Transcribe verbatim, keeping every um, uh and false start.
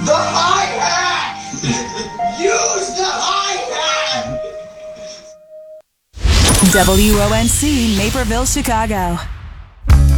The hi-hat! Use the hi-hat! W O N C, Naperville, Chicago.